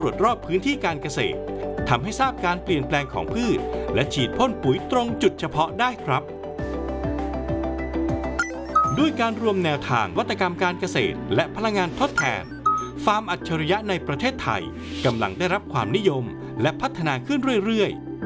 ตรวจรอบพื้นที่การเกษตรทำให้ทราบการเปลี่ยนแปลงของพืชและฉีดพ่นปุ๋ยตรงจุดเฉพาะได้ครับด้วยการรวมแนวทางนวัตกรรมการเกษตรและพลังงานทดแทนฟาร์มอัจฉริยะในประเทศไทยกำลังได้รับความนิยมและพัฒนาขึ้นเรื่อยๆ